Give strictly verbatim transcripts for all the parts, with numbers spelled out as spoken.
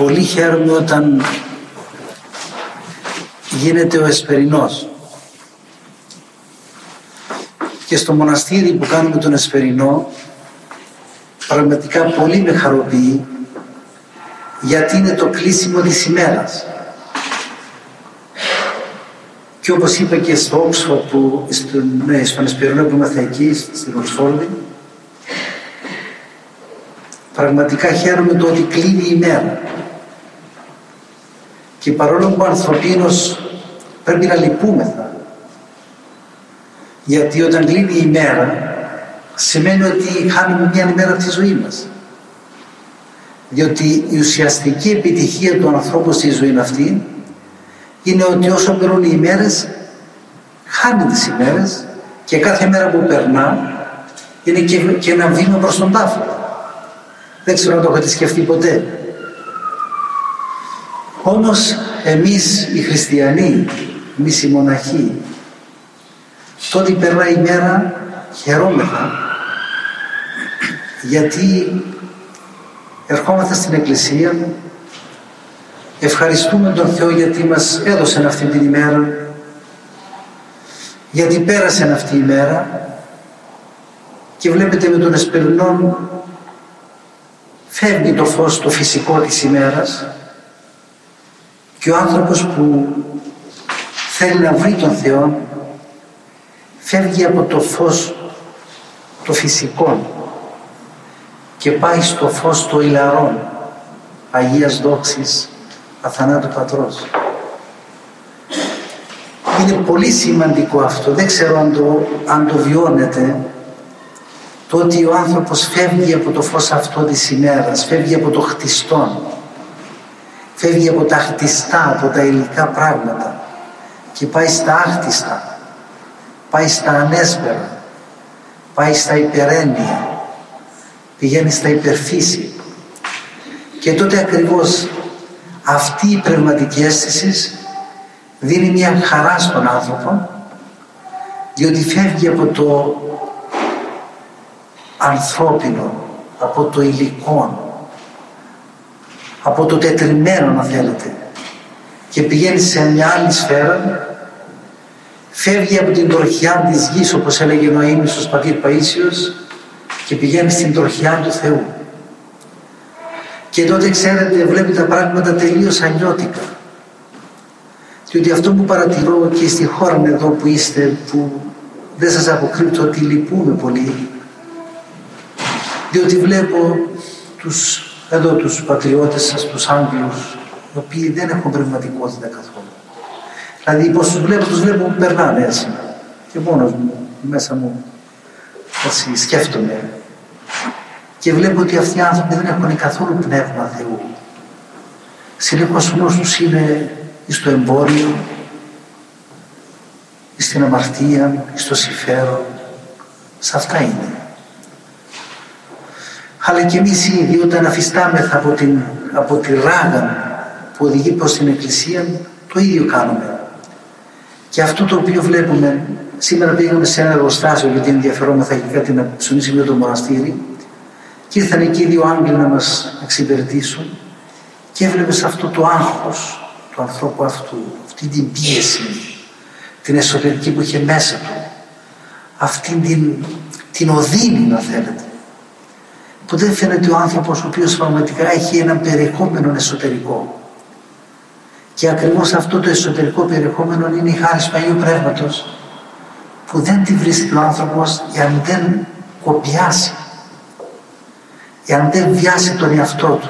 πολύ χαίρομαι όταν γίνεται ο Εσπερινός. Και στο μοναστήρι που κάνουμε τον Εσπερινό, πραγματικά πολύ με χαροποιεί, γιατί είναι το κλείσιμο της ημέρας. Και όπως είπα και στο Oxford, που, στο, ναι, στον Εσπερινό που είμαστε εκεί, στην Οξφόρδη, πραγματικά χαίρομαι το ότι κλείνει η ημέρα. Και παρόλο που ο ανθρωπίνος πρέπει να λυπούμεθα, γιατί όταν κλείνει η ημέρα σημαίνει ότι χάνουμε μια ημέρα από τη ζωή μας. Διότι η ουσιαστική επιτυχία του ανθρώπου στη ζωή αυτή είναι ότι όσο περνούν οι ημέρες, χάνει τις ημέρες και κάθε μέρα που περνά είναι και, και ένα βήμα προς τον τάφο. Δεν ξέρω αν το έχετε σκεφτεί ποτέ. Όμως εμείς οι χριστιανοί, εμείς οι μοναχοί, τότε περνάει η μέρα, χαιρόμεθα, γιατί ερχόμαστε στην Εκκλησία, ευχαριστούμε τον Θεό γιατί μας έδωσε αυτή την ημέρα, γιατί πέρασε αυτή η ημέρα, και βλέπετε με τον Εσπερινό φεύγει το φως το φυσικό της ημέρας και ο άνθρωπος που θέλει να βρει τον Θεό φεύγει από το φως το φυσικό και πάει στο φως το ηλαρών, Αγίας Δόξης Αθανάτου Πατρός. Είναι πολύ σημαντικό αυτό, δεν ξέρω αν το, αν το βιώνετε, το ότι ο άνθρωπος φεύγει από το φως αυτό της ημέρας, φεύγει από το χτιστόν, φεύγει από τα χτιστά, από τα υλικά πράγματα και πάει στα άχτιστα, πάει στα ανέσπερα, πάει στα υπερένεια, πηγαίνει στα υπερφύση. Και τότε ακριβώς αυτή η πνευματική αίσθηση δίνει μια χαρά στον άνθρωπο, διότι φεύγει από το ανθρώπινο, από το υλικό, από το τετριμένο αν θέλετε, και πηγαίνει σε μια άλλη σφαίρα, φεύγει από την τροχιά της γης, όπως έλεγε ο Νοήμιστος πατήρ Παΐσιος, και πηγαίνει στην τροχιά του Θεού. Και τότε, ξέρετε, βλέπει τα πράγματα τελείως αλλιώτικα. Διότι αυτό που παρατηρώ και στη χώρα εδώ που είστε, που δεν σας αποκρύπτω ότι λυπούμε πολύ, διότι βλέπω τους, εδώ τους πατριώτες σας, τους Άγγλους, οι οποίοι δεν έχουν πνευματικότητα καθόλου. Δηλαδή πως τους βλέπω, τους βλέπω που περνάνε έτσι. Και μόνος μου, μέσα μου, έτσι σκέφτομαι. Και βλέπω ότι αυτοί οι άνθρωποι δεν έχουν καθόλου πνεύμα Θεού. Συνεχώς όμως τους είναι στο εμπόριο, στην αμαρτία, στο συμφέρον. Σε αυτά είναι. Αλλά και εμείς οι ίδιοι όταν αφιστάμεθα από, την, από τη ράγα που οδηγεί προς την Εκκλησία, το ίδιο κάνουμε. Και αυτό το οποίο βλέπουμε, σήμερα πήγαμε σε ένα εργοστάσιο γιατί ενδιαφερόμεθα για κάτι να ψωνίσουμε για το μοναστήρι και ήρθαν εκεί δύο Άγγλοι να μας εξυπηρετήσουν και έβλεπες αυτό το άγχος του ανθρώπου αυτού, αυτή την πίεση, την εσωτερική που είχε μέσα του, αυτή την, την οδύνη να θέλετε, που δεν φαίνεται ο άνθρωπος ο οποίος πραγματικά έχει ένα περιεχόμενο εσωτερικό. Και ακριβώς αυτό το εσωτερικό περιεχόμενο είναι η χάρις του Αγίου Πνεύματος, που δεν τη βρίσκει ο άνθρωπος εάν δεν κοπιάσει, εάν δεν βιάσει τον εαυτό του.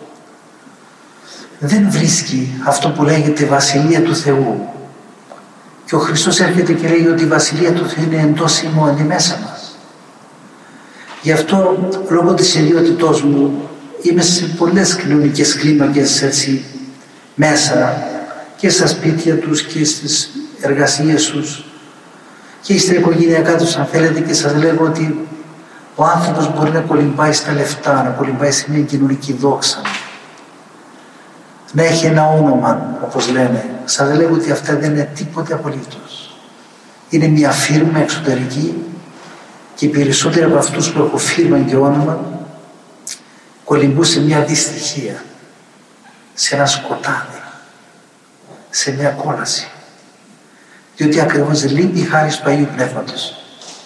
Δεν βρίσκει αυτό που λέγεται Βασιλεία του Θεού. Και ο Χριστός έρχεται και λέει ότι η Βασιλεία του Θεού είναι εντός ημών, είναι μέσα μας. Γι' αυτό, λόγω της ιδιότητός μου, είμαι σε πολλές κοινωνικές κλίμακες έτσι μέσα, και στα σπίτια τους και στις εργασίες τους και στα οικογενειακά τους αν θέλετε, και σας λέγω ότι ο άνθρωπος μπορεί να κολυμπάει στα λεφτά, να κολυμπάει σε μια κοινωνική δόξα, να έχει ένα όνομα όπως λένε. Σας λέγω ότι αυτά δεν είναι τίποτε απολύτως. Είναι μια φίρμα εξωτερική και οι περισσότεροι από αυτούς που έχουν φίρμα και όνομα κολυμπούν σε μια δυστυχία. σε ένα σκοτάδι, σε μια κόλαση. Διότι ακριβώς λείπει η χάρις του Αγίου Πνεύματος.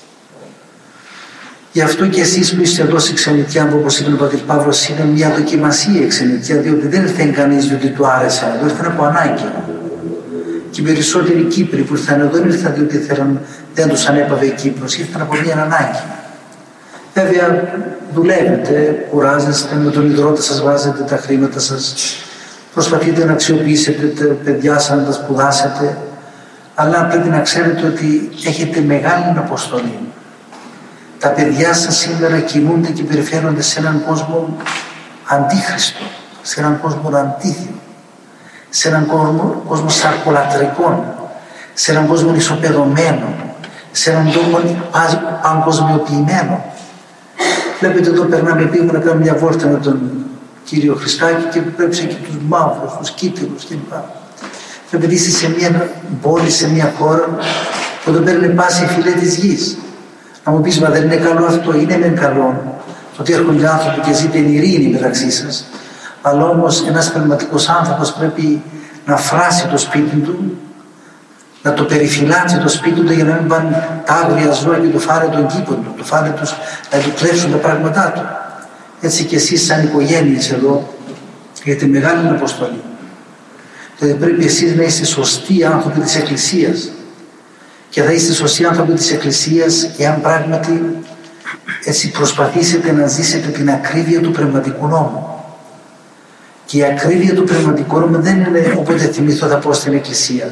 Γι' αυτό και εσείς που είστε εδώ σε ξενιτιά, όπως είπε ο πατήρ Παύλος, είναι μια δοκιμασία η ξενιτιά, διότι δεν ήρθε κανείς διότι του άρεσε, εδώ ήρθαν από ανάγκη. Και οι περισσότεροι Κύπροι που ήρθαν εδώ δεν ήρθαν διότι θέλαν, δεν τους ανέπαβε η Κύπρος, ήρθαν από μια ανάγκη. Βέβαια δουλεύετε, κουράζεστε, με τον ιδρώτα σας βάζετε τα χρήματα σας, προσπαθείτε να αξιοποιήσετε τα παιδιά σας, να τα σπουδάσετε, αλλά πρέπει να ξέρετε ότι έχετε μεγάλη αποστολή. Τα παιδιά σας σήμερα κινούνται και περιφέρονται σε έναν κόσμο αντίχριστο, σε έναν κόσμο αντίθετο, σε έναν κόσμο, κόσμο σαρκολατρικών, σε έναν κόσμο ισοπεδωμένο, σε έναν κόσμο παγκοσμιοποιημένο. Βλέπετε εδώ περνάμε πήγαμε να κάνουμε μια βόρτα με τον κύριο Χριστάκη και βλέπεις εκεί τους μαύρους, τους κίτρινους κλπ. Βλέπετε είστε σε μια πόλη, σε μια χώρα που δεν παίρνει πάση οι φυλέ της γης. Να μου πεις, μα δεν είναι καλό αυτό? Είναι μεν καλό το ότι έρχονται άνθρωποι και ζείτε εν ειρήνη μεταξύ σας, αλλά όμως ένας πνευματικός άνθρωπος πρέπει να φράσει το σπίτι του, να το περιφυλάξει το σπίτι του για να μην πάνε τα άγρια ζώα και του φάνε τον κήπο του, του φάνε τους, να του κλέψουν τα πράγματά του. Έτσι και εσείς σαν οικογένειες εδώ έχετε μεγάλη αποστολή. Δηλαδή πρέπει εσείς να είστε σωστοί άνθρωποι της Εκκλησίας. Και θα είστε σωστοί άνθρωποι της Εκκλησίας εάν πράγματι έτσι προσπαθήσετε να ζήσετε την ακρίβεια του πνευματικού νόμου. Και η ακρίβεια του πνευματικού νόμου δεν είναι όποτε θυμηθώ θα πω στην Εκκλησία,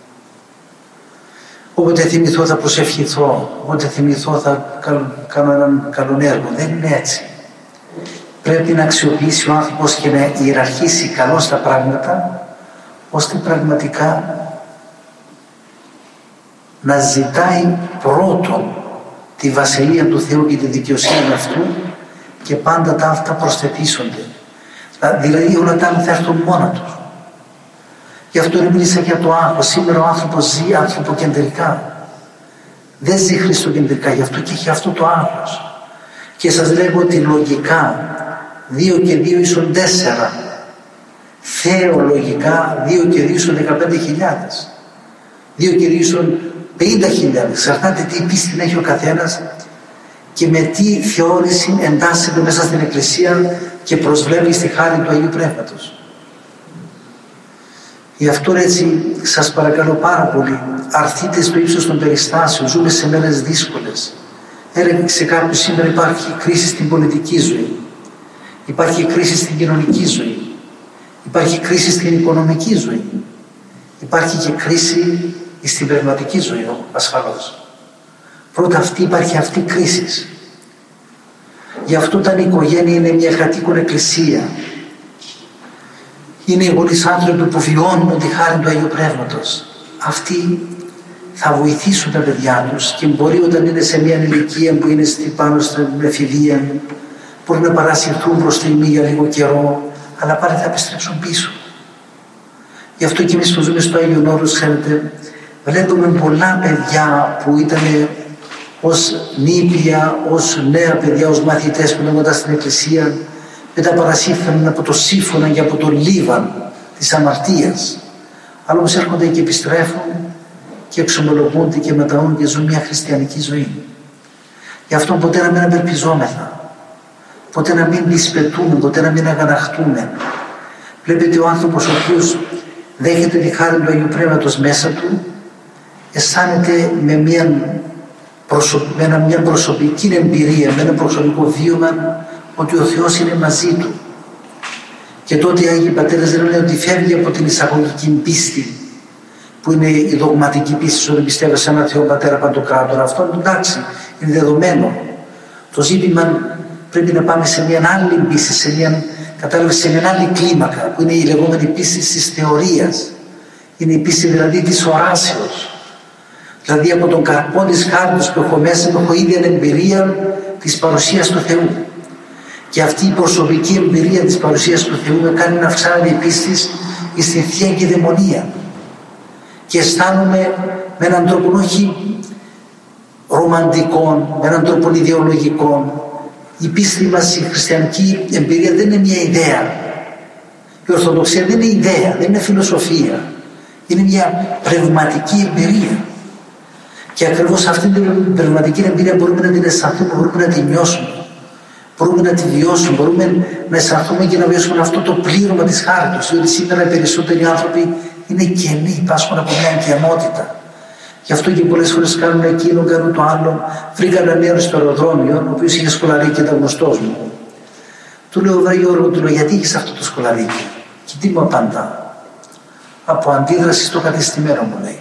όποτε θυμηθώ θα προσευχηθώ, όποτε θυμηθώ θα κάνω έναν καλό έργο. Δεν είναι έτσι. Πρέπει να αξιοποιήσει ο άνθρωπος και να ιεραρχήσει καλώς τα πράγματα, ώστε πραγματικά να ζητάει πρώτον τη βασιλεία του Θεού και τη δικαιοσύνη αυτού και πάντα τα αυτά προσθετήσονται. Δηλαδή όλα τα άλλα θα έρθουν μόνα τους. Γι' αυτό μίλησα για το άγχος. Σήμερα ο άνθρωπος ζει ανθρωποκεντρικά. Δεν ζει χριστοκεντρικά, γι' αυτό και έχει αυτό το άγχος. Και σας λέγω ότι λογικά δύο και δύο ίσον τέσσερα. Θεολογικά δύο και δύο ίσον δεκαπέντε χιλιάδες. δύο και δύο ίσον πενήντα χιλιάδες. Εξαρτάται τι πίστη έχει ο καθένας και με τι θεώρηση εντάσσεται μέσα στην Εκκλησία και προσβλέπει στη χάρη του Αγίου Πνεύματος. Γι' αυτό έτσι σας παρακαλώ πάρα πολύ, αρθείτε στο ύψος των περιστάσεων. Ζούμε σε μέρες δύσκολες. Έλεγε σε κάποιους σήμερα υπάρχει κρίση στην πολιτική ζωή, υπάρχει κρίση στην κοινωνική ζωή, υπάρχει κρίση στην οικονομική ζωή, υπάρχει και κρίση στην πνευματική ζωή ασφαλώς. Πρώτα αυτή υπάρχει αυτή η κρίση. Γι' αυτό όταν η οικογένεια είναι μια κατοίκον εκκλησία, είναι οι γονείς άνθρωποι που βιώνουν τη χάρη του Αγίου Πνεύματος. Αυτοί θα βοηθήσουν τα παιδιά τους και μπορεί όταν είναι σε μια ηλικία που είναι πάνω στην εφηβεία, μπορεί να παρασυρθούν προς τη μη για λίγο καιρό, αλλά πάλι θα επιστρέψουν πίσω. Γι' αυτό και εμείς που ζούμε στο Άγιον Όρος, ξέρετε, βλέπουμε πολλά παιδιά που ήταν ως νήπια, ως νέα παιδιά, ως μαθητές που λέγονταν στην Εκκλησία, μετά παρασύρθαν από το σύμφωνα και από το λίβαν της αμαρτίας. Αλλά όμως έρχονται και επιστρέφουν και εξομολογούνται και μεταούν και ζουν μια χριστιανική ζωή. Γι' αυτό ποτέ να μην απελπιζόμεθα, ποτέ να μην δυσπετούμε, ποτέ να μην αγαναχτούμε. Βλέπετε ο άνθρωπος ο οποίος δέχεται τη χάρη του Αγίου Πνεύματος μέσα του, αισθάνεται με μια, προσω... με ένα, μια προσωπική εμπειρία, με ένα προσωπικό βίωμα ότι ο Θεός είναι μαζί του. Και τότε οι Άγιοι Πατέρες δεν λένε ότι φεύγει από την εισαγωγική πίστη που είναι η δογματική πίστη ότι πιστεύω σε ένα Θεό Πατέρα Παντοκράτορα. Αυτό εντάξει, είναι δεδομένο. Το ζήτημα πρέπει να πάμε σε μια άλλη πίστη, σε μια, κατάλαβε, σε μια άλλη κλίμακα που είναι η λεγόμενη πίστη της θεωρίας. Είναι η πίστη δηλαδή της οράσεως. Δηλαδή από τον καρπό της χάριτος που έχω μέσα έχω ήδη εμπειρία της παρουσίας του Θεού. Και αυτή η προσωπική εμπειρία της παρουσίας του Θεού με κάνει να αυξάνει η πίστη στην Θεία Κυδαιμονία. Και αισθάνομαι με έναν τρόπο όχι ρομαντικό, με έναν τρόπο ιδεολογικό. Η πίστη μας, η χριστιανική εμπειρία δεν είναι μια ιδέα. Η Ορθοδοξία δεν είναι ιδέα, δεν είναι φιλοσοφία. Είναι μια πνευματική εμπειρία. Και ακριβώς αυτή την πνευματική εμπειρία μπορούμε να την αισθανθούμε, μπορούμε να την νιώσουμε. Μπορούμε να τη βιώσουμε, μπορούμε να αισθανθούμε και να βιώσουμε αυτό το πλήρωμα της χάριτος. Διότι σήμερα οι περισσότεροι άνθρωποι είναι κενοί, πάσχουν από μια κενότητα. Γι' αυτό και πολλές φορές κάνουν εκείνο, κάνουν το άλλο. Βρήκα ένα νέο στο αεροδρόμιο, ο οποίος είχε σχολαρίκι και ήταν γνωστός μου. Του λέω, βρε Γιώργο, του λέω, γιατί έχεις αυτό το σχολαρίκι? Και τι μου απαντά? Από αντίδραση στο κατεστημένο, μου λέει.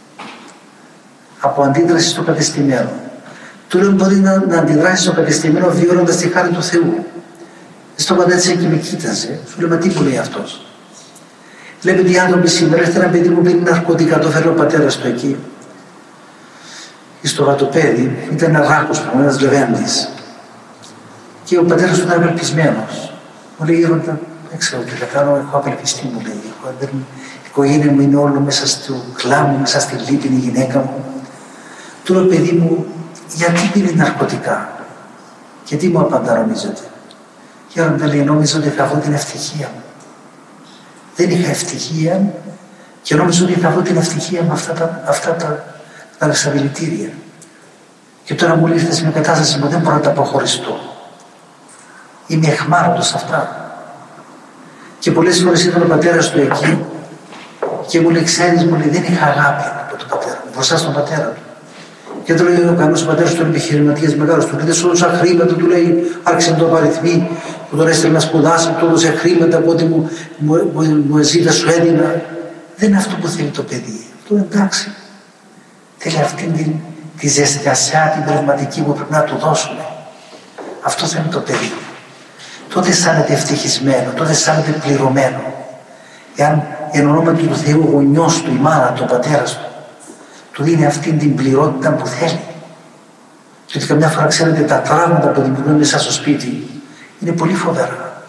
Από αντίδραση στο κατεστημένο. Του λέω, μπορεί να, να αντιδράσει στο κατεστημένο βιώνοντας τη χάρη του Θεού. Στο πατέρα και με κοίταζε, σου λέω, μα τι μου λέει αυτός? Βλέπετε οι άνθρωποι σήμερα, έρχεται ένα παιδί μου πήρε ναρκωτικά, το φέρνει ο πατέρας του εκεί. Στο βατοπέδι ήταν ένα ράκος, ένας λεβέντης. Και ο πατέρας του ήταν απελπισμένος. Μου λέει, Γέροντα, δεν ξέρω τι θα κάνω, έχω απελπιστεί, μου λέει. Η οικογένεια μου είναι όλο μέσα στο κλάμ, μέσα στη λύπη, είναι η γυναίκα μου. Του λέω, παιδί μου, γιατί πίνει ναρκωτικά? Και τι μου απαντά, νομίζετε? Γέροντα, λέει, νόμιζα ότι θα βρω την ευτυχία μου. Δεν είχα ευτυχία και νόμιζα ότι θα βρω την ευτυχία με αυτά τα, αυτά τα, τα ρεσαβιλητήρια. Και τώρα μου λέει, σε μια κατάσταση που δεν μπορώ να τα αποχωριστώ. Είμαι αιχμάλωτος σε αυτά. Και πολλές φορές ήταν ο πατέρας του εκεί και μου λέει, ξέρεις, μου λέει, δεν είχα αγάπη από τον πατέρα μου, μπροστά στον πατέρα του. Και του λέει, ο καλός ο πατέρας του είναι επιχειρηματίας μεγάλος, του λέει, σώσα χρήματα, του λέει, άρχισε να το απαριθμεί, που τον έστειλε να σπουδάσει, του έδωσε χρήματα από ό,τι μου, μου, μου, μου ζήτα σου έδινα. Δεν είναι αυτό που θέλει το παιδί. Του εντάξει. Θέλει αυτήν την, τη ζεστασιά, την πνευματική που πρέπει να του δώσουμε. Αυτό θέλει το παιδί. Τότε αισθάνεται ευτυχισμένο, τότε αισθάνεται πληρωμένο. Εάν εν ονόματι του Θεού ο γονιός του, η μάνα του, ο πατέρας του, του δίνει αυτήν την πληρότητα που θέλει. Διότι καμιά φορά, ξέρετε, τα τραύματα που δημιουργούν μέσα στο σπίτι είναι πολύ φοβερά.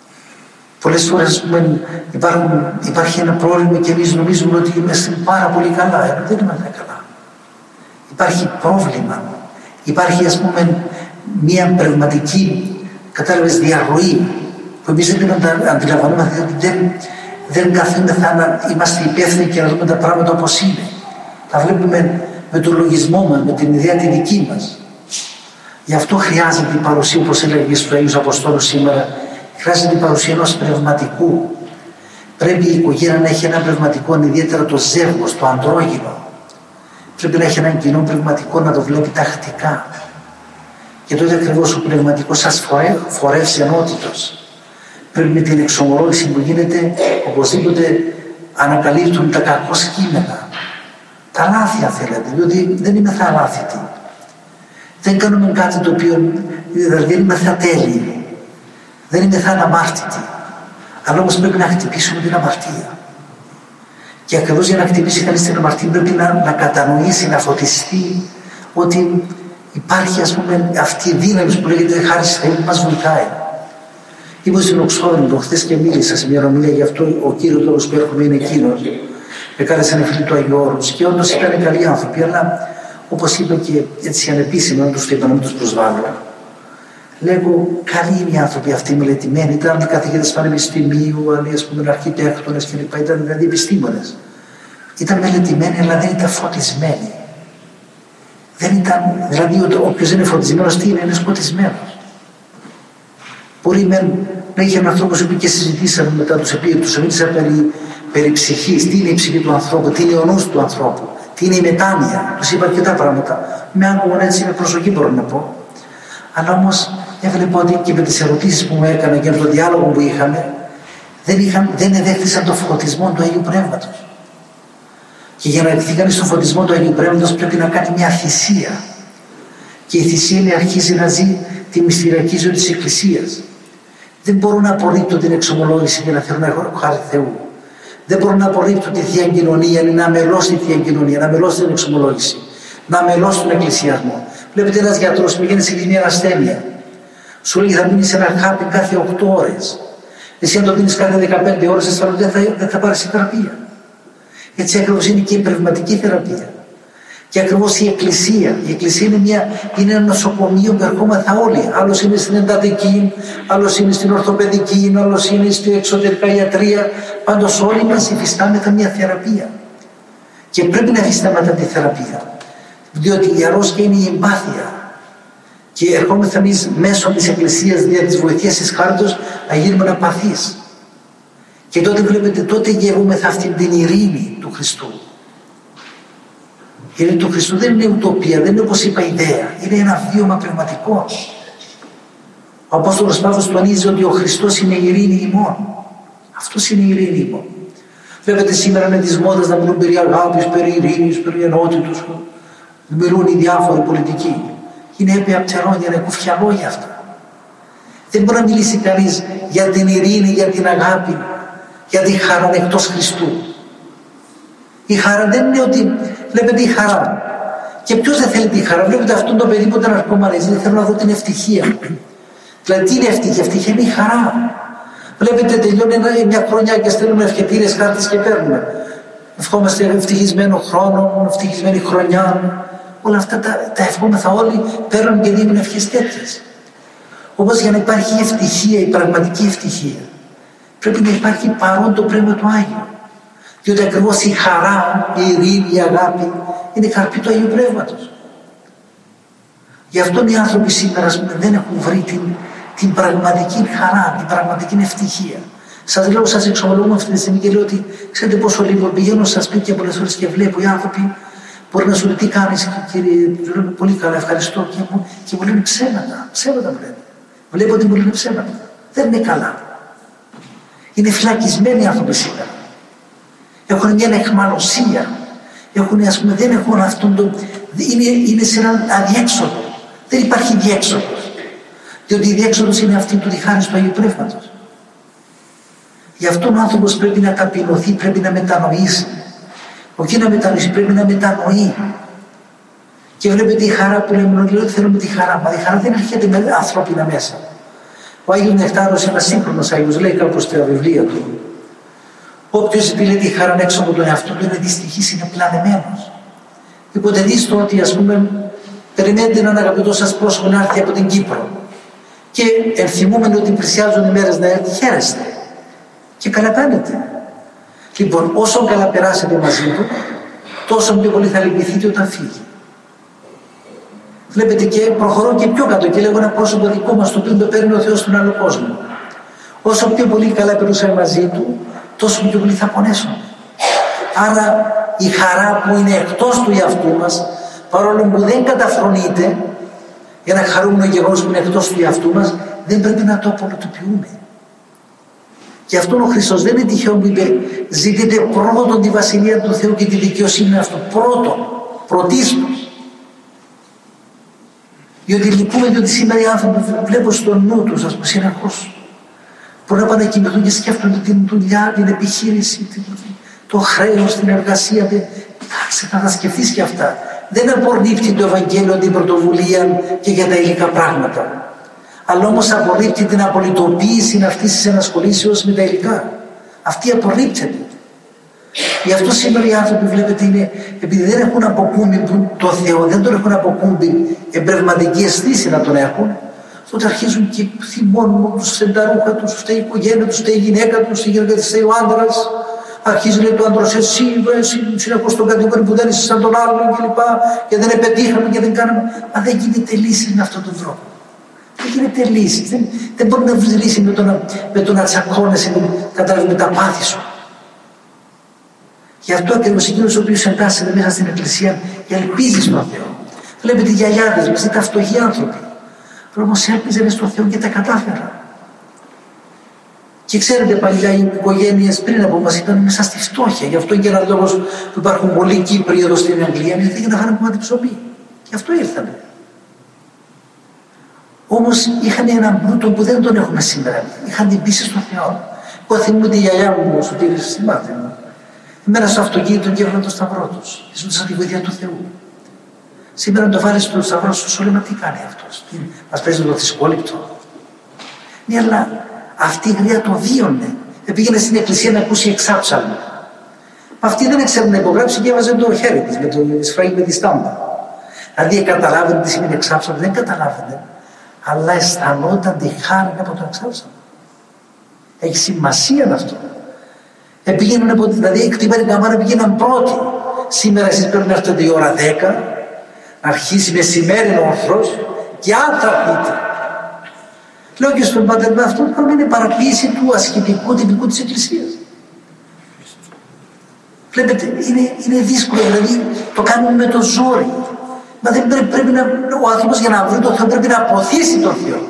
Πολλές φορές υπάρχουν, υπάρχει ένα πρόβλημα και εμείς νομίζουμε ότι είμαστε πάρα πολύ καλά, ενώ δεν είμαστε καλά. Υπάρχει πρόβλημα. Υπάρχει, ας πούμε, μια πνευματική, κατάλαβες, διαρροή που εμείς δεν την αντιλαμβανόμαστε, διότι δεν, δεν καθόμεθα να είμαστε υπεύθυνοι και να δούμε τα πράγματα όπως είναι. Τα βλέπουμε με τον λογισμό μας, με την ιδέα τη δική μας. Γι' αυτό χρειάζεται η παρουσία, όπως έλεγε στους Αγίους Αποστόλους σήμερα, χρειάζεται η παρουσία ενός πνευματικού. Πρέπει η οικογένεια να έχει ένα πνευματικό, ιδιαίτερα το ζεύγος, το αντρόγυνο. Πρέπει να έχει έναν κοινό πνευματικό, να το βλέπει τακτικά. Και τότε ακριβώς ο πνευματικός σας φορεύσει ενότητος. Πρέπει με την εξομολόγηση που γίνεται, οπωσδήποτε ανακαλύπτουν τα κακό κείμενα. Τα λάθη, αν θέλετε, διότι δεν είμαι θα αλάθητοι. Δεν κάνουμε κάτι το οποίο, δηλαδή δεν είμαι θα τέλειοι. Δεν είμαι θα αναμάρτητοι. Αλλά όμως πρέπει να χτυπήσουμε την αμαρτία. Και ακριβώς για να χτυπήσει κανείς την αμαρτία πρέπει να, να κατανοήσει, να φωτιστεί ότι υπάρχει, ας πούμε, αυτή η δύναμη που λέγεται χάρη στη Θεού που μας βοηθάει. Ήμουν στην Οξφόρδη προχθές και μίλησα σε μια ομιλία γι' αυτό. Ο κύριος λόγος που έρχομαι είναι εκείνος. Με κάλεσε ένα φίλο του Αγίου Όρους και όντως ήταν καλοί άνθρωποι, αλλά όπως είπα και έτσι ανεπίσημα, να τους το είπα, να μην τους προσβάλλω. Λέγω, καλοί είναι οι άνθρωποι αυτοί μελετημένοι, ήταν καθηγητές πανεπιστημίου, άλλοι, ας πούμε, αρχιτέκτονες κλπ. Ήταν δηλαδή επιστήμονες. Ήταν μελετημένοι, αλλά δεν ήταν φωτισμένοι. Δεν ήταν, δηλαδή, όποιος δεν είναι φωτισμένος, τι είναι, είναι σκοτισμένος. Μπορεί με, να είχε έναν άνθρωπο που και συζητήσαμε μετά τους επίρρητους, μίλησα περί, περί ψυχής, τι είναι η ψυχή του ανθρώπου, τι είναι ο νους του ανθρώπου, τι είναι η μετάνοια. Τους είπα αρκετά πράγματα. Με άκουγαν έτσι με προσοχή, μπορώ να πω. Αλλά όμως έβλεπα ότι και με τις ερωτήσεις που μου έκανα και με τον διάλογο που είχαμε, δεν, είχαν, δεν εδέχθησαν τον φωτισμό του Αγίου Πνεύματος. Και για να εκθεί κανείς στον φωτισμό του Αγίου Πνεύματος πρέπει να κάνει μια θυσία. Και η θυσία είναι αρχίζει να ζει τη μυστηριακή ζωή της Εκκλησίας. Δεν μπορώ να απορρίπτω την εξομολόγηση και να θέλω να έχω χάρη Θεού. Δεν μπορώ να απορρίπτω τη Θεία Κοινωνία, να αμελώσω τη Θεία Κοινωνία, να αμελώσω την εξομολόγηση, να αμελώσω τον εκκλησιασμό. Βλέπετε ένας γιατρός πηγαίνει σε μια ασθένεια. Σου λέει θα μείνεις ένα χάπι κάθε οκτώ ώρες. Εσύ αν το δίνεις κάθε δεκαπέντε ώρες, αισθάνομαι δεν θα, δεν θα πάρεις θεραπεία. Έτσι ακριβώς είναι και η πνευματική θεραπεία. Και ακριβώς η Εκκλησία, η Εκκλησία είναι, μια, είναι ένα νοσοκομείο που ερχόμεθα όλοι. Άλλος είναι στην εντατική, άλλος είναι στην ορθοπαιδική, άλλος είναι στην εξωτερικά ιατρία. Πάντως όλοι μας υφιστάμεθα μια θεραπεία. Και πρέπει να υφιστάμεθα τη θεραπεία. Διότι η αρρώστια είναι η εμπάθεια. Και ερχόμεθα εμείς μέσω της Εκκλησίας, δια της βοηθείας της χάριτος, να γίνουμε απαθείς. Και τότε βλέπετε, τότε γεύομεθα αυτήν την ειρήνη του Χριστού. Η ειρήνη του Χριστού δεν είναι ουτοπία, δεν είναι όπως είπα ιδέα, είναι ένα βίωμα πνευματικό. Ο Απόστολος Παύλος τονίζει ότι ο Χριστός είναι η ειρήνη ημών. Αυτός είναι η ειρήνη ημών. Βλέπετε σήμερα με τις μόδες να μιλούν περί αγάπης, περί ειρήνης, περί ενότητος. Μιλούν οι διάφοροι πολιτικοί. Είναι έπια ψερόνια, είναι κουφιά λόγια αυτά. Δεν μπορεί να μιλήσει κανείς για την ειρήνη, για την αγάπη, για τη χαρά εκτός Χριστού. Η χαρά δεν είναι ότι βλέπετε η χαρά. Και ποιος δεν θέλει τη χαρά? Βλέπετε αυτόν το παιδί που ήταν αρκωμανής, δεν θέλω να δω την ευτυχία. Δηλαδή τι είναι ευτυχία? Ευτυχία είναι η χαρά. Βλέπετε τελειώνει μια χρονιά και στέλνουμε ευχετήρες, χάρτες και παίρνουμε. Ευχόμαστε ευτυχισμένο χρόνο, ευτυχισμένη χρονιά. Όλα αυτά τα, τα ευχόμεθα όλοι, παίρνουν και δίνουν ευχές τέτοιες. Όμως για να υπάρχει η ευτυχία, η πραγματική ευτυχία, πρέπει να υπάρχει παρόν το πνεύμα του Άγιου. Διότι ακριβώς η χαρά, η ειρήνη, η αγάπη είναι καρπή του Αγίου Πνεύματος. Γι' αυτό οι άνθρωποι σήμερα δεν έχουν βρει την, την πραγματική χαρά, την πραγματική ευτυχία. Σας λέω, σας εξομολογώ αυτή τη στιγμή και λέω ότι ξέρετε πόσο λίγο πηγαίνω στα σπίτια πολλές φορές και βλέπω οι άνθρωποι μπορεί να σου λέει τι κάνεις κύριε, του λέω πολύ καλά, ευχαριστώ και μου, και μου λένε ψέματα, ψέματα μου λένε. Βλέπω ότι μου λένε ψέματα. Δεν είναι καλά. Είναι φυλακισμένοι οι άνθρωποι σήμερα. Έχουν μια αιχμαλωσία. Έχουν, ας πούμε, δεν έχουν αυτόν τον. Είναι, είναι σε έναν αδιέξοδο. Δεν υπάρχει διέξοδος. Διότι η διέξοδος είναι αυτή του διχάρης του Αγίου Πνεύματος. Γι' αυτό ο άνθρωπος πρέπει να ταπεινωθεί, πρέπει να μετανοήσει. Όχι να μετανοήσει, πρέπει να μετανοεί. Και βλέπετε η χαρά που λέμε, ότι θέλουμε τη χαρά. Μα η χαρά δεν έρχεται με ανθρώπινα μέσα. Ο Άγιος Νεκτάρος, ένας σύγχρονος Άγιος, λέει κάπου στα βιβλία του. Όποιος επιλέγει τη χαρά έξω από τον εαυτό του είναι δυστυχής, είναι πλανεμένος. Υποτεδείστε ότι, ας πούμε, περιμένετε έναν αγαπητό σας πρόσωπο να έρθει από την Κύπρο. Και ενθυμούμενοι ότι πλησιάζουν οι μέρες να έρθει, χαίρεστε. Και καλά κάνετε. Λοιπόν, όσο καλά περάσετε μαζί του, τόσο πιο πολύ θα λυπηθείτε όταν φύγει. Βλέπετε και προχωρώ και πιο κάτω και λέγω ένα πρόσωπο δικό μας, το οποίο το παίρνει ο Θεός στον άλλο κόσμο. Όσο πιο πολύ καλά περούσαμε μαζί του, τόσο πιο πολύ θα πονέσουμε. Άρα η χαρά που είναι εκτός του εαυτού μας, παρόλο που δεν καταφρονείται, ένα χαρούμενο γεγονός που είναι εκτός του εαυτού μας, δεν πρέπει να το απολυτοποιούμε. Γι' αυτό ο Χριστός δεν είναι τυχαίο που είπε ζητείτε πρώτον τη Βασιλεία του Θεού και τη δικαιοσύνη αυτού. Πρώτον, πρωτίστως. Διότι λυπούμε, διότι σήμερα οι άνθρωποι βλέπουν στο νου τους, ας πούμε, συνεχώς. Μπορεί να πάνε να κοιμηθούν και σκέφτονται την δουλειά, την επιχείρηση, το χρέος, την εργασία. Εντάξει, θα τα σκεφτείς και αυτά. Δεν απορρίπτει το Ευαγγέλιο την πρωτοβουλία και για τα υλικά πράγματα. Αλλά όμως απορρίπτει την απολυτοποίηση αυτής της ενασχολήσεως με τα υλικά. Αυτή απορρίπτεται. Γι' αυτό σήμερα οι άνθρωποι βλέπετε είναι, επειδή δεν έχουν αποκούμπη το Θεό, δεν τον έχουν αποκούμπη εμπνευματική αισθήση να τον έχουν, τότε αρχίζουν και θυμώνουν τους σενταρούχα τους, φταίει η οικογένεια τους, φταίει η γυναίκα τους, η γυναίκα της φταίει ο άντρας. Αρχίζει λέει το άντρος εσύ, εσύ συνεχώς τον κατηγορεί που δεν είσαι σαν τον άλλον κλπ. Και δεν πετύχαμε και δεν κάναμε. Μα δεν γίνεται λύση με αυτόν τον τρόπο. Δεν γίνεται λύση. Δεν, δεν μπορεί να βρει λύση με το να, με το να τσακώνεσαι, με, με τα πάθη σου. Γι' αυτό ακριβώς εκείνος ο οποίος εντάσσεται μέσα στην Εκκλησία και ελπίζει στον Θεό. Βλέπετε οι γιαγιάδες μας, ήταν φτωχοί άνθρωποι. Όμως έλπιζαν στον Θεό και τα κατάφεραν. Και ξέρετε παλιά οι οικογένειες πριν από μας ήταν μέσα στη φτώχεια. Γι' αυτό και ένας λόγος που υπάρχουν πολλοί Κύπροι εδώ στην Αγγλία είναι γιατί να φάνε κομμάτι ψωμί. Γι' αυτό ήρθανε. Όμως είχαν έναν πλούτο που δεν τον έχουμε σήμερα. Είχαν την πίστη στον Θεό. Εγώ θυμούμαι τη γιαγιά μου, ο Σωτήρης, θυμάται μου. Εμένα στο αυτοκίνητο και έβγαλαν το σταυρό τους. Ζήτησαν τη βοήθεια του Θεού. Σήμερα να το βάλεις στο σταυρό σου, σου λέμε τι κάνει αυτός. Μας παίζει το θρησκόληπτο. Ναι, αλλά αυτή η γριά το βίωνε. Δεν πήγαινε στην εκκλησία να ακούσει εξάψαλμα. Αυτή δεν έξερε να υπογράψει και έβαζε το χέρι της με το σφράγι με τη στάμπα. Δηλαδή καταλάβαινε τι σημαίνει εξάψαμε, δεν καταλάβαινε, αλλά αισθανόταν τη χάρη από το εξάψαμε. Έχει σημασία αυτό. Επήγαιναν, δηλαδή εκτιμάει την καμάρα, πήγαιναν πρώτοι. Σήμερα εσείς πρέπει να έρθετε η ώρα δέκα, να αρχίσει μεσημέρινο ορθρός και αν θα πείτε. Λέω και στον Πάτερ με αυτό πρέπει να είναι παραποίηση του ασκητικού τυπικού της Εκκλησίας. Βλέπετε, είναι, είναι δύσκολο, δηλαδή το κάνουμε με το ζόρι. Μα δεν πρέπει, πρέπει να, ο άνθρωπος για να βρει τον Θεό πρέπει να αποθήσει τον Θεό.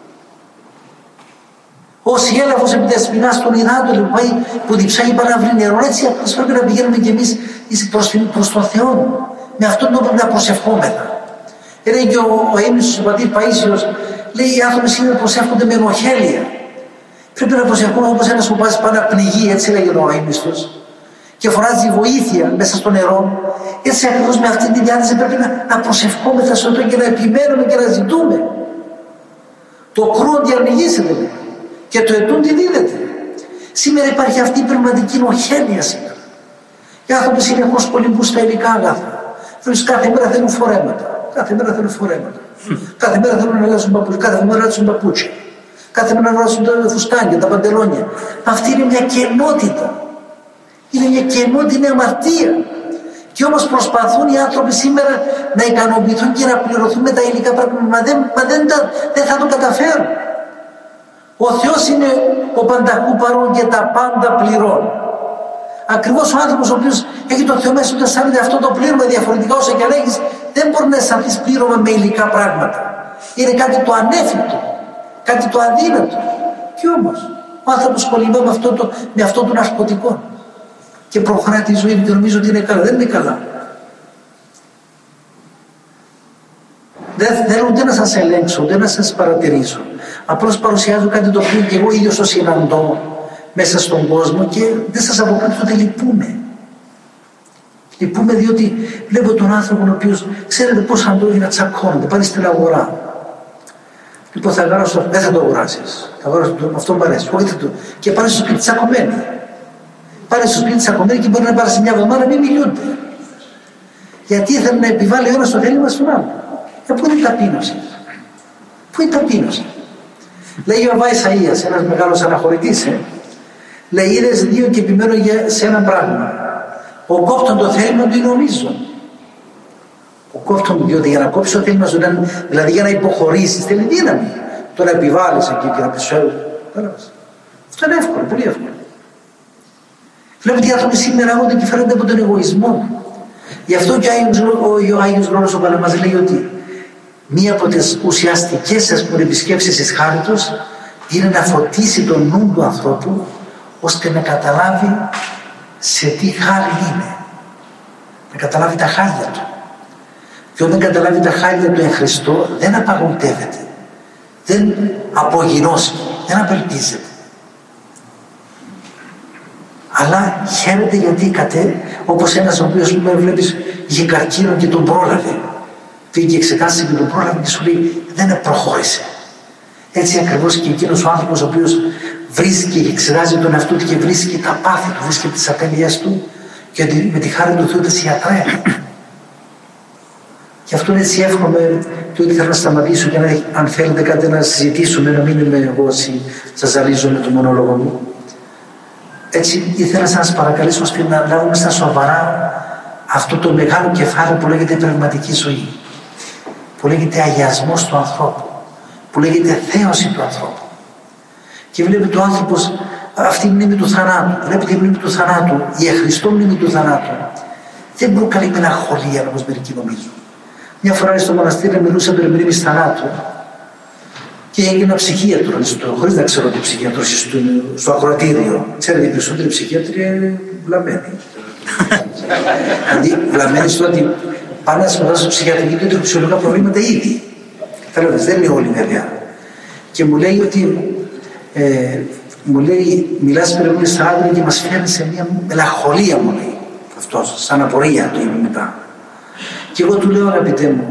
Όσοι έλαφος επί τα σπινά στον υδάτο που πάει, που διψάγει πάρα να βρει νερό, έτσι απλώς πρέπει να πηγαίνουμε κι εμείς προς, προς τον Θεό. Με αυτόν τον πρέπει να προσευχόμεθα. Έλεγε και ο, ο έμνησος ο πατήρ Παΐσιος, λέει οι άνθρωποι σήμερα προσεύχονται με ενοχέλεια. Πρέπει να προσευχόμαστε όπως ένας που πάει πάνω να πνιγεί, έτσι λέγει ο έμνησος, και φωνάζει βοήθεια μέσα στο νερό. Έτσι ακριβώς με αυτή τη διάθεση πρέπει να, να προσευχόμεθα στον Θεό και να επιμένουμε και να ζητούμε. Το κρούον διανοιγήσετε και το ετούν τι δίδεται. Σήμερα υπάρχει αυτή η πνευματική ενοχέλεια σήμερα. Οι άνθρωποι συνεχώς κολυμπούν στα υλικά αγαθά. Κάθε μέρα θέλουν φορέματα. Κάθε μέρα θέλουν φορέματα. Κάθε μέρα θέλουν να αλλάζουν παπούτσια. Κάθε μέρα να αλλάζουν παπούτσια. Κάθε μέρα να αλλάζουν τα φουστάνια, τα παντελόνια. Αυτή είναι μια κενότητα. Είναι μια κενότητα, είναι αμαρτία. Και όμως προσπαθούν οι άνθρωποι σήμερα να ικανοποιηθούν και να πληρωθούν με τα υλικά πράγματα. Μα δεν, μα δεν, τα, δεν θα το καταφέρουν. Ο Θεός είναι ο πανταχού παρόν και τα πάντα πληρώνει. Ακριβώς ο άνθρωπος ο οποίος έχει το Θεό μέσα του αισθάνεται αυτό το πλήρωμα διαφορετικά όσο και αν έχεις, δεν μπορεί να αισθανθείς πλήρωμα με υλικά πράγματα. Είναι κάτι το ανέφικτο, κάτι το αδύνατο. Και όμως ο άνθρωπος κολυμπά με αυτό το, με αυτό το ναρκωτικό και προχωρά τη ζωή και νομίζω ότι είναι καλά. Δεν είναι καλά. Δεν θέλω ούτε να σας ελέγξω, ούτε να σας παρατηρήσω. Απλώς παρουσιάζω κάτι το οποίο και εγώ ίδιος το συναντώ μέσα στον κόσμο και δεν σας αποκρύπτω ότι λυπούμε. Λυπούμε διότι βλέπω τον άνθρωπο ο οποίος, ξέρετε πώς αντρόγινα τσακώνονται, πάνε στην αγορά. Λοιπόν, θα αγοράσω, δεν θα το αγοράσεις. Θα αγοράσω το, αυτό μου αρέσει. Όχι, το, και πάνε στο σπίτι τσακωμένοι. Πάνε στο σπίτι τσακωμένοι και μπορεί να πάρει σε μια εβδομάδα να μην μιλούνται. Γιατί ήθελε να επιβάλλει ο ένας το θέλημα στον άλλο. Ε, πού είναι η ταπείνωση. Πού είναι η ταπείνωση. Λέει ο Αββά Ισαΐας, ένας μεγάλος αναχωρητής, ε, λέει είδες δύο και επιμένω για, σε ένα πράγμα. Ο κόφτον το θέλημα του είναι ο μείζων. Ο κόφτον, διότι για να κόψει το θέλημα σου, δηλαδή για να υποχωρήσεις, θέλει δύναμη. Το να επιβάλλεις εκεί και να πεις αυτό είναι εύκολο, πολύ εύκολο. Βλέπετε οι άνθρωποι σήμερα άγονται και φέρονται από τον εγωισμό. Γι' αυτό και ο Άγιος Γρόνος ο Παλαμάς λέει ότι μία από τις ουσιαστικές ας πούμε επισκέψεις της χάριτος είναι να φωτίσει τον νου του ανθρώπου ώστε να καταλάβει σε τι χάρη είναι. Να καταλάβει τα χάρια του. Και όταν καταλάβει τα χάρια του εν Χριστώ δεν απαγοητεύεται. Δεν απογεινώσει. Δεν απελπίζεται. Αλλά χαίρεται γιατί κατέ, όπως ένας ο οποίος με βλέπεις είχε καρκίνο και τον πρόλαβε. Πήγε και εξετάστηκε και τον πρόλαβε και σου λέει δεν προχώρησε. Έτσι ακριβώς και εκείνος ο άνθρωπος ο οποίος βρίσκει και εξετάζει τον εαυτό του και βρίσκει τα πάθη του, βρίσκει τις ατέλειες του και με τη χάρη του Θεού τις ιατρεύει. Γι' αυτό έτσι εύχομαι και ότι θέλω να σταματήσω και να, αν θέλετε κάτι να συζητήσουμε, να μην είμαι εγώ όσοι σας ζαλίζω με το μονόλογο μου. Έτσι ήθελα να σας παρακαλέσω ώστε να λάβουμε στα σοβαρά αυτό το μεγάλο κεφάλαιο που λέγεται πνευματική ζωή, που λέγεται αγιασμός του ανθρώπου, που λέγεται θέωση του ανθρώπου. Και βλέπετε ο άνθρωπος, αυτή η μνήμη του θανάτου, βλέπετε η μνήμη του θανάτου, η εχριστό μνήμη του θανάτου, δεν προκαλεί μελαγχολία όπως μερικοί νομίζουν. Μια φορά στο μοναστήρι μιλούσα περί μνήμης θανάτου και έγινα ψυχίατρο, χωρίς να ξέρω τι ψυχίατρο στο, στο ακροατήριο. Ξέρετε, οι περισσότεροι ψυχίατροι είναι βλαμμένοι. Δηλαδή, βλαμμένοι στο ότι πάνε να σπουδάσουν στο ψυχιατρική του έχουν ψυχολογικά προβλήματα ήδη. Καταλαβαίνετε, δεν είναι όλοι βέβαια. Και μου λέει ότι ε, μου λέει, μιλάς περί μνήμης θανάτου και μας φέρνει σε μια μελαγχολία, μου λέει. Αυτός, σαν απορία το είπε μετά. Και εγώ του λέω, αγαπητέ μου,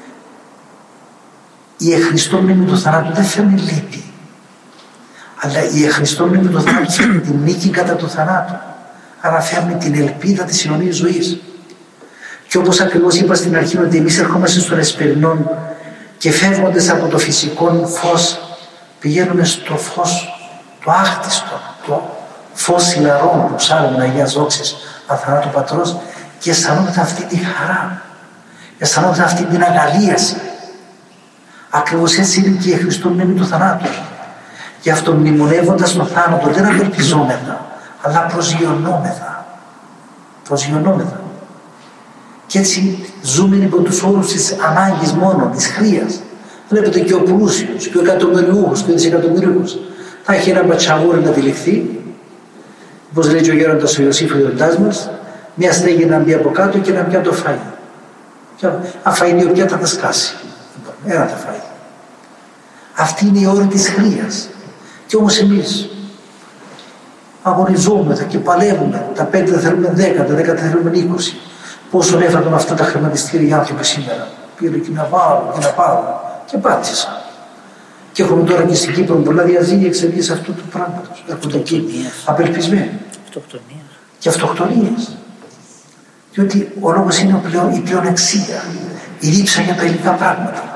η εχριστό μνήμη του θανάτου δεν φέρνει λύπη. Αλλά η εχριστό μνήμη του θανάτου φέρνει τη νίκη κατά του θανάτου. αναφέρουμε την ελπίδα της αιωνίας ζωής. Και όπως ακριβώς είπα στην αρχή, ότι εμείς ερχόμαστε στον εσπερινό και φεύγοντας από το φυσικό φως, πηγαίνουμε στο φως το άχτιστο, το φως σιλαρών που ψάρουμε Αγίας Δόξης Αθανάτου Πατρός, και αισθανόμαστε αυτή τη χαρά, αισθανόμαστε αυτή την αγαλίαση. Ακριβώς έτσι είναι και η Χριστό μνήμη του θανάτου. Γι' αυτό μνημονεύοντας τον θάνατο δεν απελπιζόμεθα, αλλά προσγειωνόμεθα. Προσγειωνόμεθα. Και έτσι ζούμε υπό τους όρους της ανάγκης μόνο, της χρείας. Βλέπετε και ο πλούσιος, και ο εκατομμυριούχος, και ο δισεκατομμυριούχος θα έχει ένα μπατσαβούρι να τυλιχθεί, όπως λέει και ο γέροντας ο Ιωσήφ ο Ιορτάς μας, μια στέγη να μπει από κάτω και ένα πιάτο φάει. Αν φάει δύο πιάτα θα σκάσει. Ένα θα φάει. Αυτή είναι η όρη της χρείας. Και όμως εμείς αγωνιζόμεθα και παλεύουμε. Τα πέντε δεν θέλουμε δέκα, τα δέκα δεν θέλουμε είκοσι. Πόσο έφταναν αυτά τα χρηματιστήρια οι άνθρωποι σήμερα. Πήρε και να βάλουν και να πάρουν. Και πάτησαν. Και έχουμε τώρα και στην Κύπρο πολλά διαζύγια εξαιτίας αυτού του πράγματος. Έρχονται εκεί απελπισμένοι. Και αυτοκτονίες. Διότι ο λόγος είναι πλέον, η πλεονεξία, η δίψα για τα υλικά πράγματα.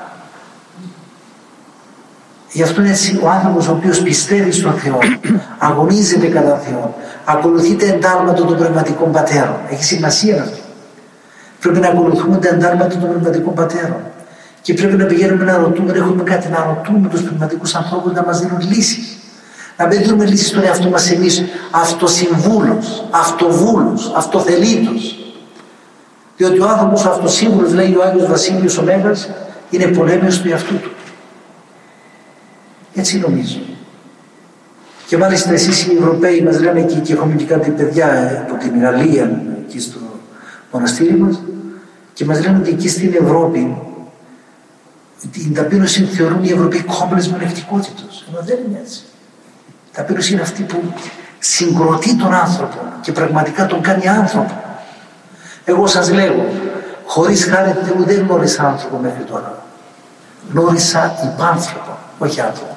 Γι' αυτό έτσι ο άνθρωπος ο οποίος πιστεύει στον Θεό, αγωνίζεται κατά Θεό, ακολουθεί τα εντάλματα των πνευματικών πατέρων. Έχει σημασία αυτό. Πρέπει να ακολουθούμε τα εντάλματα των πνευματικών πατέρων. Και πρέπει να πηγαίνουμε να ρωτούμε, να έχουμε κάτι να ρωτούμε τους πνευματικούς ανθρώπους να μας δίνουν λύσεις. Να μην δίνουμε λύσεις στον εαυτό μας εμείς αυτοσυμβούλος, αυτοβούλος, αυτοθελήτος. Διότι ο άνθρωπος ο αυτοσύμβουλος, λέει ο Άγιος Βασίλειος ο Μέγας, είναι πολέμιος του εαυτού του. Έτσι νομίζω. Και μάλιστα εσείς οι Ευρωπαίοι μας λένε και, και έχουμε και κάτι παιδιά από την Γαλλία εκεί στο μοναστήρι μας και μας λένε ότι εκεί στην Ευρώπη την ταπείνωση θεωρούν οι Ευρωπαίοι κόμπλες μονεκτικότητος. Ενώ δεν είναι έτσι. Η ταπείνωση είναι αυτή που συγκροτεί τον άνθρωπο και πραγματικά τον κάνει άνθρωπο. Εγώ σας λέγω, χωρίς χάρη Θεού δεν γνώρισα άνθρωπο μέχρι τώρα. Γνώρισα υπάνθρωπο, όχι άνθρωπο.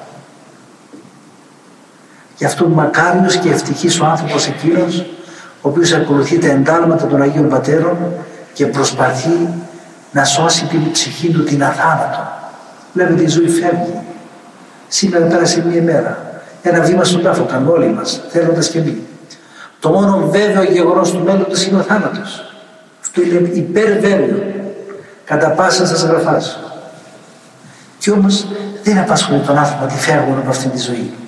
Γι' αυτό μακάριος και ευτυχής ο άνθρωπος εκείνος, ο οποίος ακολουθεί τα εντάλματα των Αγίων Πατέρων και προσπαθεί να σώσει την ψυχή του την αθάνατο. Βλέπετε, η ζωή φεύγει. Σήμερα πέρασε μία μέρα. Ένα βήμα στον τάφο κάνουν όλοι μας, θέλοντας και εμείς. Το μόνο βέβαιο γεγονός του μέλλοντος είναι ο θάνατος. Αυτό είναι υπερββέβαιο. Κατά πάσα σας γραφάς. Και όμως δεν απασχολεί τον άνθρωπο ότι φεύγουν από αυτή τη ζωή.